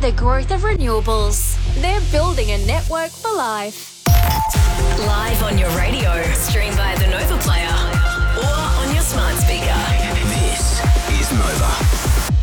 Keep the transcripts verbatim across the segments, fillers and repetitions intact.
the growth of renewables. They're building a network for life. Live on your radio, stream via the Nova Player, or on your smart speaker. This is Nova.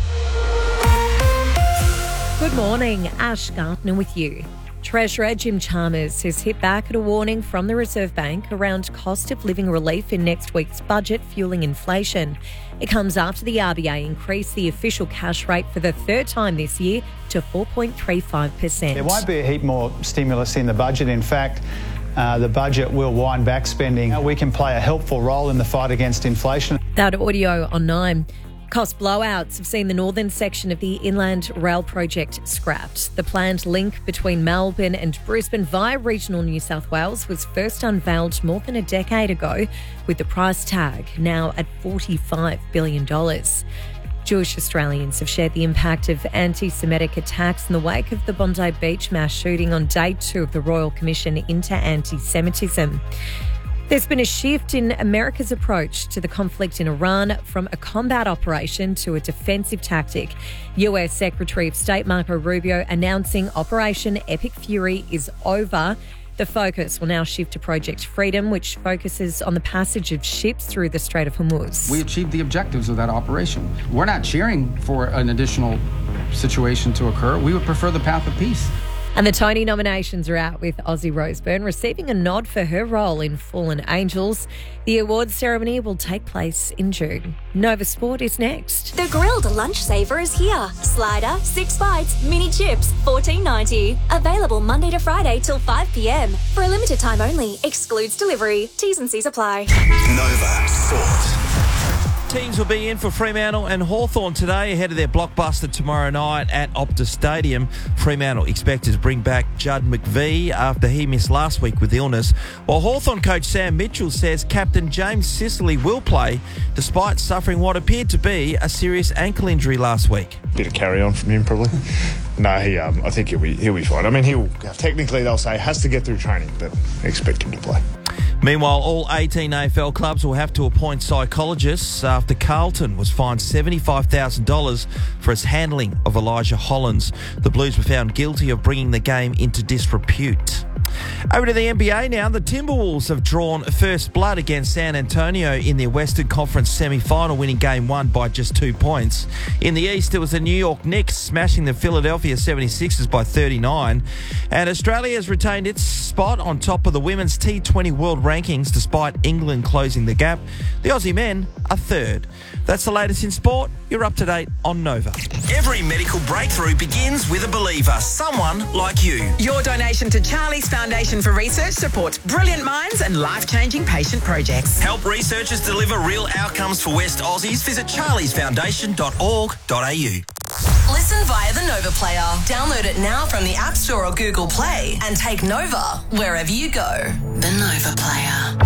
Good morning, Ash Gardner with you. Treasurer Jim Chalmers has hit back at a warning from the Reserve Bank around cost of living relief in next week's budget fueling inflation. It comes after the R B A increased the official cash rate for the third time this year to four point three five percent. There won't be a heap more stimulus in the budget. In fact, uh, the budget will wind back spending. We can play a helpful role in the fight against inflation. That audio on Nine. Cost blowouts have seen the northern section of the Inland Rail project scrapped. The planned link between Melbourne and Brisbane via regional New South Wales was first unveiled more than a decade ago, with the price tag now at forty-five billion dollars. Jewish Australians have shared the impact of anti-Semitic attacks in the wake of the Bondi Beach mass shooting on day two of the Royal Commission into Anti-Semitism. There's been a shift in America's approach to the conflict in Iran from a combat operation to a defensive tactic. U S Secretary of State Marco Rubio announcing Operation Epic Fury is over. The focus will now shift to Project Freedom, which focuses on the passage of ships through the Strait of Hormuz. We achieved the objectives of that operation. We're not cheering for an additional situation to occur. We would prefer the path of peace. And the Tony nominations are out, with Ozzy Roseburn receiving a nod for her role in Fallen Angels. The awards ceremony will take place in June. Nova Sport is next. The grilled lunch saver is here. Slider, six bites, mini chips, fourteen ninety. Available Monday to Friday till five p.m. For a limited time only. Excludes delivery. T's and C's apply. Nova Sport. Teams will be in for Fremantle and Hawthorn today ahead of their blockbuster tomorrow night at Optus Stadium. Fremantle expected to bring back Judd McVie after he missed last week with illness, while Hawthorn coach Sam Mitchell says captain James Sicily will play despite suffering what appeared to be a serious ankle injury last week. Bit of carry on from him probably. No, he. Um, I think he'll be he'll be fine. I mean, he'll technically they'll say has to get through training, but I expect him to play. Meanwhile, all eighteen A F L clubs will have to appoint psychologists after Carlton was fined seventy-five thousand dollars for its handling of Elijah Hollins. The Blues were found guilty of bringing the game into disrepute. Over to the N B A now. The Timberwolves have drawn first blood against San Antonio in their Western Conference semi-final, winning game one by just two points. In the East, it was the New York Knicks smashing the Philadelphia seventy-sixers by thirty-nine. And Australia has retained its spot on top of the women's T twenty World Rankings despite England closing the gap. The Aussie men are third. That's the latest in sport. You're up to date on Nova. Every medical breakthrough begins with a believer, someone like you. Your donation to Charlie's Foundation for Research supports brilliant minds and life-changing patient projects. Help researchers deliver real outcomes for West Aussies. Visit charlies foundation dot org dot a u. Listen via the Nova Player. Download it now from the App Store or Google Play and take Nova wherever you go. The Nova Player.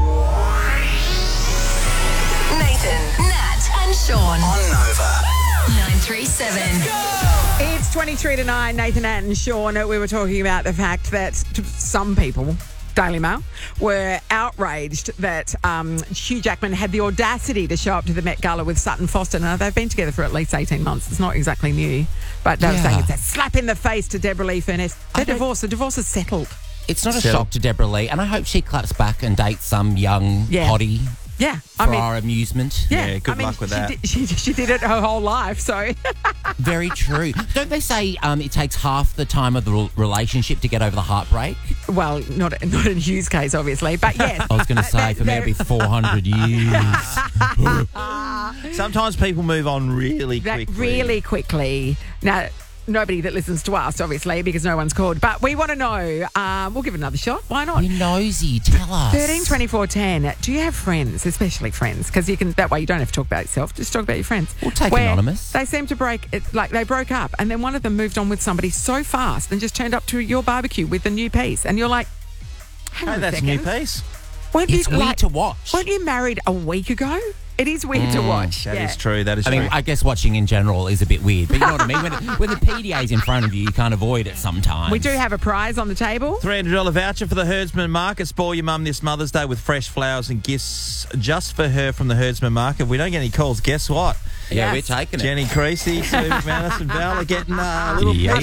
Nathan, Nat and Sean On Nova. nine three seven. It's twenty-three to nine, Nathan and Sean. We were talking about the fact that some people, Daily Mail, were outraged that um, Hugh Jackman had the audacity to show up to the Met Gala with Sutton Foster. Now, they've been together for at least eighteen months. It's not exactly new, but they were Yeah. saying it's a slap in the face to Deborah Lee Furness. They're I don't- divorced. The divorce is settled. It's not a Settle. shock to Deborah Lee, and I hope she claps back and dates some young Yeah. hottie Yeah, for I mean, our amusement. yeah, Yeah, good I mean, luck with she that. Did, she, she did it her whole life, so Very true. Don't they say um, it takes half the time of the re- relationship to get over the heartbreak? well, not not in Hugh's case, obviously, but yes. I was going to say, for me, it'd be four hundred years. Sometimes people move on really That quickly. really quickly. Now, nobody that listens to us, obviously, because no one's called. But we want to know. Um, we'll give it another shot. Why not? You're nosy. Tell us. thirteen twenty-four ten. Do you have friends, especially friends? Because you can. That way, you don't have to talk about yourself. Just talk about your friends. We'll take Where anonymous. They seem to break. It, like they broke up, and then one of them moved on with somebody so fast and just turned up to your barbecue with a new piece, and you're like, hang Hey, on a that's a second. new piece. Weren't It's you, weird like, to watch. Weren't you married a week ago? It is weird to watch. That is yeah. true. That is I true. mean, I guess watching in general is a bit weird, but you know what I mean? When, when the P D A's in front of you, you can't avoid it sometimes. We do have a prize on the table. three hundred dollars voucher for the Herdsman Market. Spoil your mum this Mother's Day with fresh flowers and gifts just for her from the Herdsman Market. If we don't get any calls, guess what? Yeah, Yes. we're taking it. Jenny Creasy, Sue McManus and Val are getting uh, a little Yeah.